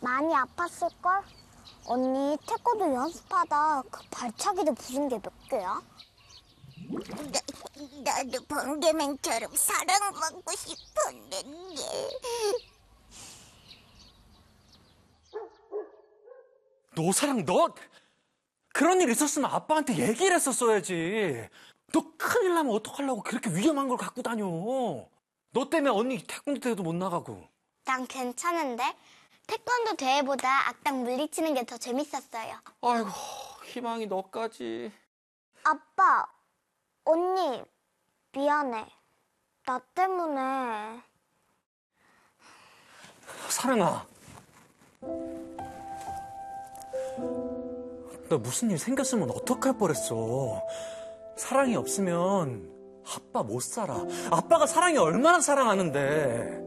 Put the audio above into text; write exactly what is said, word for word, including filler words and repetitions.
많이 아팠을걸? 언니 태권도 연습하다 그 발차기도 부순 게 몇 개야? 나, 나도 번개맨처럼 사랑받고 싶었는데. 노사랑 너 그런 일 있었으면 아빠한테 얘기를 했었어야지. 너 큰일 나면 어떡하려고 그렇게 위험한 걸 갖고 다녀. 너 때문에 언니 태권도 대회도 못 나가고. 난 괜찮은데? 태권도 대회보다 악당 물리치는 게 더 재밌었어요. 아이고, 희망이 너까지. 아빠, 언니 미안해. 나 때문에. 사랑아, 너 무슨 일 생겼으면 어떡할 뻔했어. 사랑이 없으면 아빠 못 살아. 아빠가 사랑이 얼마나 사랑하는데.